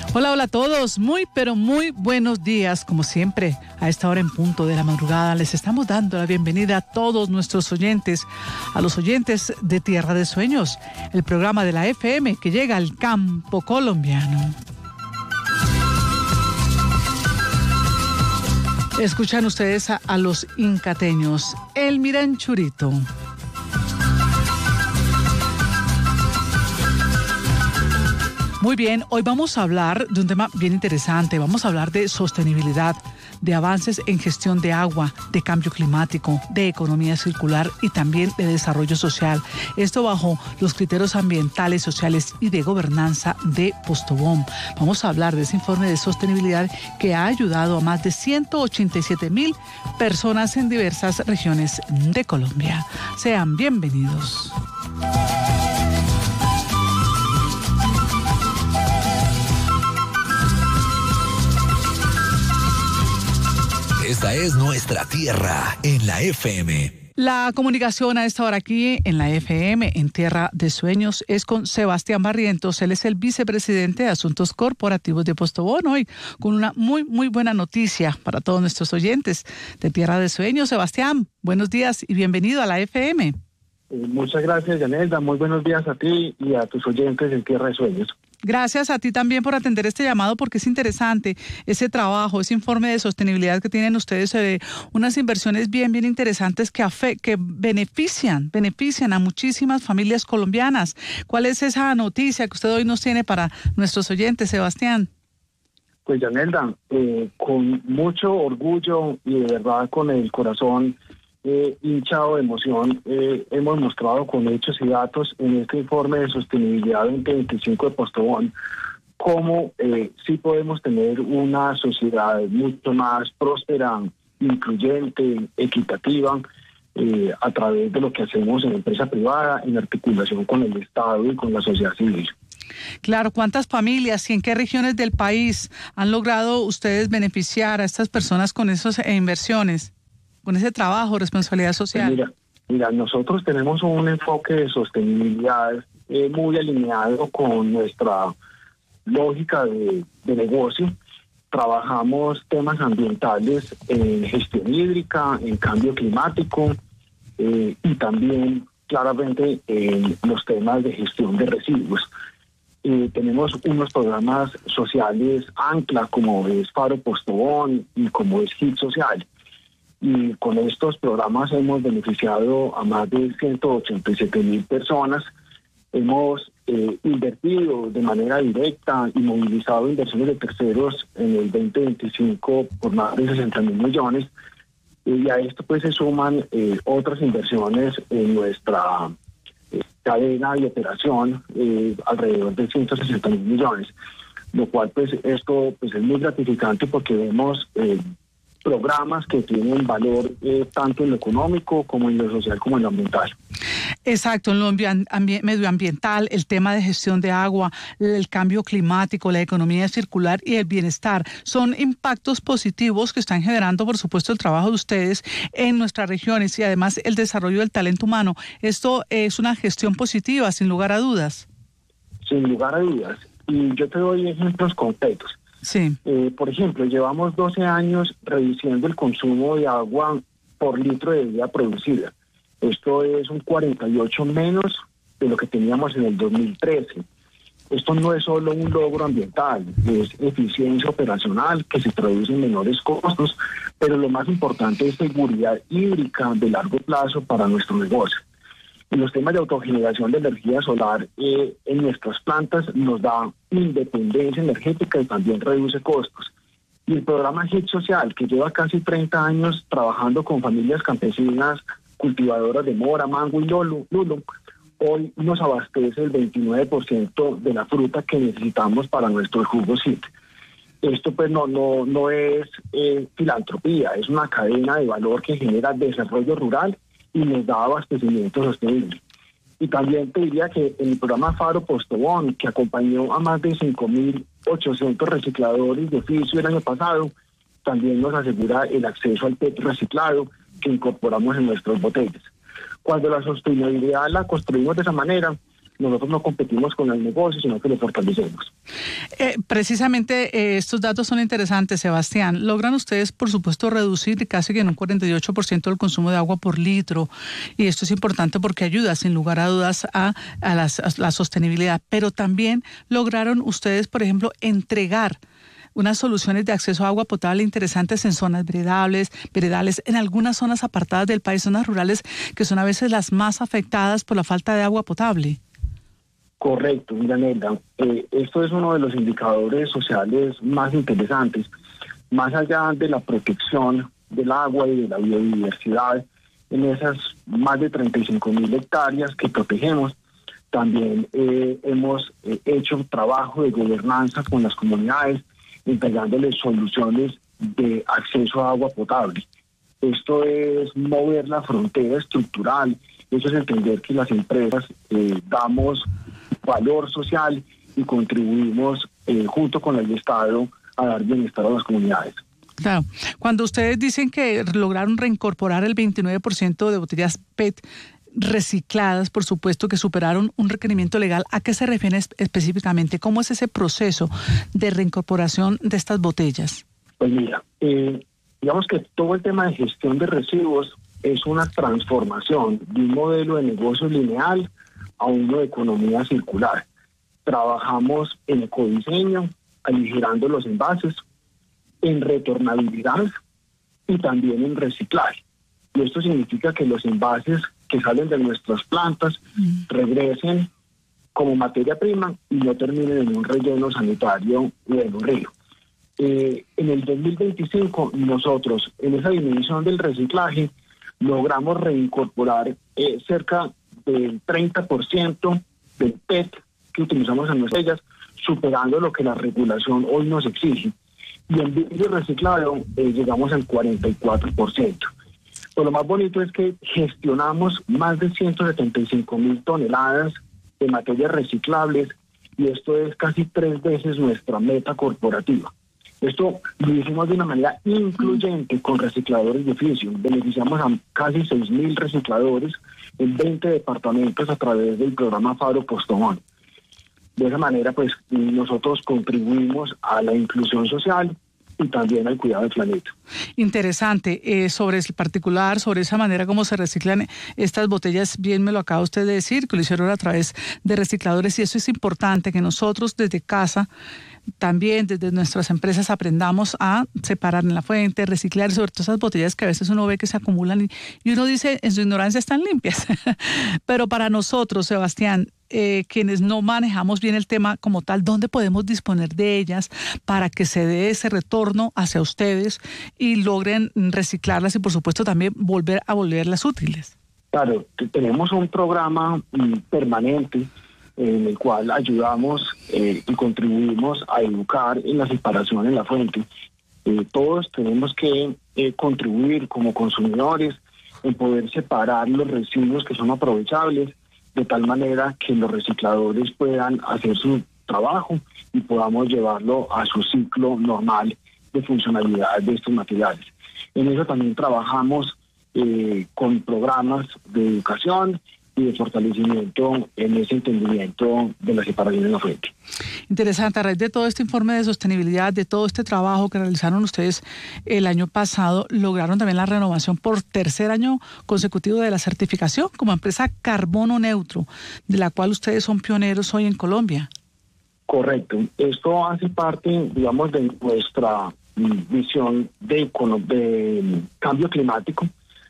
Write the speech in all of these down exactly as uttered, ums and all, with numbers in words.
Hola, hola a todos, muy pero muy buenos días. Como siempre, a esta hora en punto de la madrugada les estamos dando la bienvenida a todos nuestros oyentes, a los oyentes de Tierra de Sueños, el programa de la F M que llega al campo colombiano. Escuchan ustedes a, a los incateños, el Miranchurito. Muy bien, hoy vamos a hablar de un tema bien interesante. Vamos a hablar de sostenibilidad, de avances en gestión de agua, de cambio climático, de economía circular y también de desarrollo social. Esto bajo los criterios ambientales, sociales y de gobernanza de Postobón. Vamos a hablar de ese informe de sostenibilidad que ha ayudado a más de ciento ochenta y siete mil personas en diversas regiones de Colombia. Sean bienvenidos. Esta es nuestra tierra en la F M. La comunicación a esta hora aquí en la F M, en Tierra de Sueños, es con Sebastián Barrientos. Él es el vicepresidente de Asuntos Corporativos de Postobón, hoy con una muy, muy buena noticia para todos nuestros oyentes de Tierra de Sueños. Sebastián, buenos días y bienvenido a la F M. Muchas gracias, Yanelda. Muy buenos días a ti y a tus oyentes en Tierra de Sueños. Gracias a ti también por atender este llamado, porque es interesante ese trabajo, ese informe de sostenibilidad que tienen ustedes, eh, unas inversiones bien, bien interesantes que, afe que benefician, benefician a muchísimas familias colombianas. ¿Cuál es esa noticia que usted hoy nos tiene para nuestros oyentes, Sebastián? Pues, Yanelda, eh, con mucho orgullo y de verdad con el corazón Eh, hinchado de emoción, eh, hemos mostrado con hechos y datos en este informe de sostenibilidad veinte veinticinco de Postobón cómo eh, sí podemos tener una sociedad mucho más próspera, incluyente, equitativa, eh, a través de lo que hacemos en empresa privada, en articulación con el Estado y con la sociedad civil. Claro, ¿cuántas familias y en qué regiones del país han logrado ustedes beneficiar a estas personas con esas eh, inversiones? Con ese trabajo, responsabilidad social. Mira, mira, nosotros tenemos un enfoque de sostenibilidad eh, muy alineado con nuestra lógica de, de negocio. Trabajamos temas ambientales en gestión hídrica, en cambio climático eh, y también claramente en los temas de gestión de residuos. Eh, tenemos unos programas sociales ancla como es Faro Postobón y como es Hit Social. Y con estos programas hemos beneficiado a más de ciento ochenta y siete mil personas. Hemos eh, invertido de manera directa y movilizado inversiones de terceros en el veinte veinticinco por más de sesenta mil millones. Y a esto pues se suman eh, otras inversiones en nuestra eh, cadena de operación, eh, alrededor de ciento sesenta mil millones. Lo cual pues esto pues es muy gratificante porque vemos Eh, programas que tienen valor eh, tanto en lo económico como en lo social como en lo ambiental. Exacto, en lo ambi medioambiental, el tema de gestión de agua, el cambio climático, la economía circular y el bienestar son impactos positivos que están generando, por supuesto, el trabajo de ustedes en nuestras regiones y además el desarrollo del talento humano. Esto es una gestión positiva, sin lugar a dudas. Sin lugar a dudas. Y yo te doy ejemplos concretos. Sí. Eh, por ejemplo, llevamos doce años reduciendo el consumo de agua por litro de bebida producida. Esto es un cuarenta y ocho menos de lo que teníamos en el dos mil trece. Esto no es solo un logro ambiental, es eficiencia operacional que se traduce en menores costos, pero lo más importante es seguridad hídrica de largo plazo para nuestro negocio. En los temas de autogeneración de energía solar eh, en nuestras plantas nos da independencia energética y también reduce costos. Y el programa Hit Social, que lleva casi treinta años trabajando con familias campesinas, cultivadoras de mora, mango y lulo, lulo hoy nos abastece el veintinueve por ciento de la fruta que necesitamos para nuestros jugos Hit. Esto pues no, no, no es eh, filantropía, es una cadena de valor que genera desarrollo rural y nos da abastecimiento sostenible. Y también te diría que en el programa Faro Postobón, que acompañó a más de cinco mil ochocientos recicladores de oficio el año pasado, también nos asegura el acceso al P E T reciclado que incorporamos en nuestras botellas. Cuando la sostenibilidad la construimos de esa manera, nosotros no competimos con el negocio, sino que lo fortalecemos. Eh, precisamente eh, estos datos son interesantes, Sebastián. Logran ustedes, por supuesto, reducir casi que en un cuarenta y ocho por ciento el consumo de agua por litro, y esto es importante porque ayuda, sin lugar a dudas, a, a, las, a la sostenibilidad, pero también lograron ustedes, por ejemplo, entregar unas soluciones de acceso a agua potable interesantes en zonas veredales, veredales, en algunas zonas apartadas del país, zonas rurales, que son a veces las más afectadas por la falta de agua potable. Correcto, Miranela. Eh, esto es uno de los indicadores sociales más interesantes. Más allá de la protección del agua y de la biodiversidad, en esas más de treinta y cinco mil hectáreas que protegemos, también eh, hemos eh, hecho trabajo de gobernanza con las comunidades, entregándoles soluciones de acceso a agua potable. Esto es mover la frontera estructural, eso es entender que las empresas eh, damos valor social y contribuimos eh, junto con el Estado a dar bienestar a las comunidades. Claro, cuando ustedes dicen que lograron reincorporar el veintinueve por ciento de botellas P E T recicladas, por supuesto que superaron un requerimiento legal, ¿a qué se refiere específicamente? ¿Cómo es ese proceso de reincorporación de estas botellas? Pues mira, eh, digamos que todo el tema de gestión de residuos es una transformación de un modelo de negocio lineal a uno de economía circular. Trabajamos en ecodiseño, aligerando los envases, en retornabilidad y también en reciclaje. Y esto significa que los envases que salen de nuestras plantas mm. regresen como materia prima y no terminen en un relleno sanitario o en un río. Eh, en el dos mil veinticinco nosotros, en esa dimensión del reciclaje, logramos reincorporar eh, cerca del treinta por ciento del P E T que utilizamos en nuestras botellas, superando lo que la regulación hoy nos exige. Y en vidrio reciclado eh, llegamos al cuarenta y cuatro por ciento. Pero lo más bonito es que gestionamos más de ciento setenta y cinco mil toneladas de materias reciclables, y esto es casi tres veces nuestra meta corporativa. Esto lo hicimos de una manera incluyente con recicladores de oficio. Beneficiamos a casi seis mil recicladores en veinte departamentos a través del programa Faro Postobón. De esa manera, pues, nosotros contribuimos a la inclusión social y también al cuidado del planeta. Interesante. Eh, sobre el particular, sobre esa manera como se reciclan estas botellas, bien me lo acaba usted de decir, que lo hicieron a través de recicladores, y eso es importante, que nosotros desde casa, también desde nuestras empresas, aprendamos a separar en la fuente, reciclar, sobre todo esas botellas que a veces uno ve que se acumulan y, y uno dice, en su ignorancia están limpias. Pero para nosotros, Sebastián, Eh, quienes no manejamos bien el tema como tal, ¿dónde podemos disponer de ellas para que se dé ese retorno hacia ustedes y logren reciclarlas y, por supuesto, también volver a volverlas útiles? Claro, tenemos un programa mm, permanente en el cual ayudamos eh, y contribuimos a educar en la separación en la fuente. Eh, todos tenemos que eh, contribuir como consumidores en poder separar los residuos que son aprovechables, de tal manera que los recicladores puedan hacer su trabajo y podamos llevarlo a su ciclo normal de funcionalidad de estos materiales. En eso también trabajamos eh, con programas de educación y de fortalecimiento en ese entendimiento de la separación en la fuente. Interesante. A raíz de todo este informe de sostenibilidad, de todo este trabajo que realizaron ustedes el año pasado, lograron también la renovación por tercer año consecutivo de la certificación como empresa carbono neutro, de la cual ustedes son pioneros hoy en Colombia. Correcto. Esto hace parte, digamos, de nuestra visión de, de cambio climático.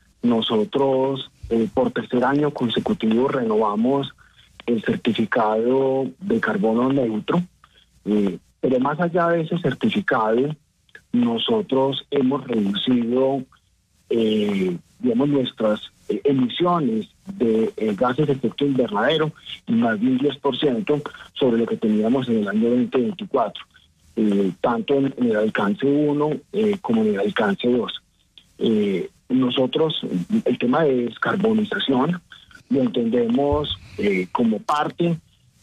Nosotros Eh, por tercer año consecutivo renovamos el certificado de carbono neutro, eh, pero más allá de ese certificado, nosotros hemos reducido, eh, digamos, nuestras eh, emisiones de eh, gases de efecto invernadero en más de un diez por ciento sobre lo que teníamos en el año veinte veinticuatro, eh, tanto en, en el alcance uno eh, como en el alcance dos. Eh, Nosotros el tema de descarbonización lo entendemos eh, como parte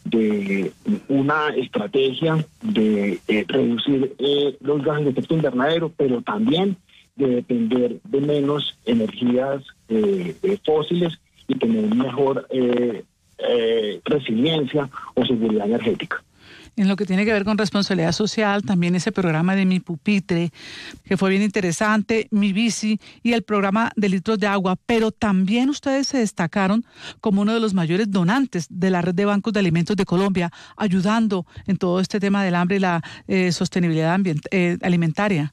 de una estrategia de eh, reducir eh, los gases de efecto invernadero, pero también de depender de menos energías eh, eh, fósiles y tener un mejor eh, eh, resiliencia o seguridad energética. En lo que tiene que ver con responsabilidad social, también ese programa de Mi Pupitre, que fue bien interesante, Mi Bici y el programa de litros de agua, pero también ustedes se destacaron como uno de los mayores donantes de la red de bancos de alimentos de Colombia, ayudando en todo este tema del hambre y la eh, sostenibilidad ambient- eh, alimentaria.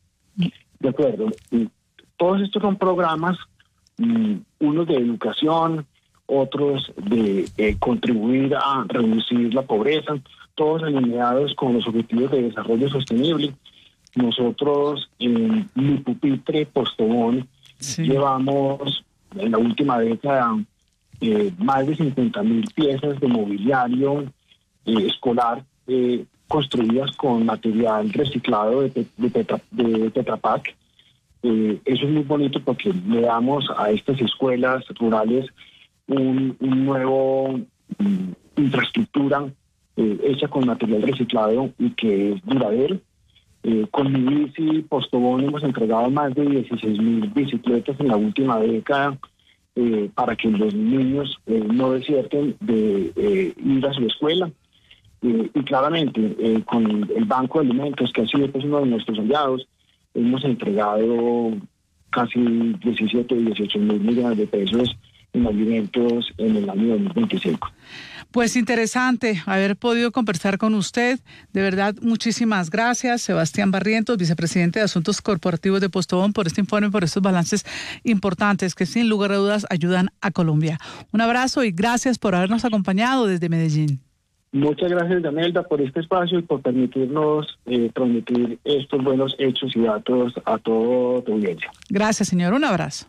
De acuerdo. Todos estos son programas, um, unos de educación, otros de eh, contribuir a reducir la pobreza, todos alineados con los objetivos de desarrollo sostenible. Nosotros en Mi Pupitre Postobón sí. llevamos en la última década eh, más de cincuenta mil piezas de mobiliario eh, escolar eh, construidas con material reciclado de, de, tetra, de Tetra Pak. Eh, eso es muy bonito porque le damos a estas escuelas rurales un, un nuevo um, infraestructura eh, hecha con material reciclado y que es duradero. Eh, con Mi Bici Postobón hemos entregado más de dieciséis mil bicicletas en la última década eh, para que los niños eh, no desierten de eh, ir a su escuela. Eh, y claramente eh, con el Banco de Alimentos, que ha sido pues, uno de nuestros aliados, hemos entregado casi diecisiete, dieciocho mil millones de pesos en alimentos en el año dos mil veinticinco. Pues interesante haber podido conversar con usted. De verdad, muchísimas gracias, Sebastián Barrientos, vicepresidente de Asuntos Corporativos de Postobón, por este informe, por estos balances importantes que sin lugar a dudas ayudan a Colombia. Un abrazo y gracias por habernos acompañado desde Medellín. Muchas gracias, Danielda, por este espacio y por permitirnos eh, transmitir estos buenos hechos y datos a toda tu audiencia. Gracias, señor. Un abrazo.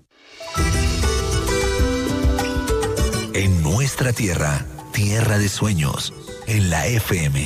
En nuestra tierra, tierra de sueños, en la F M.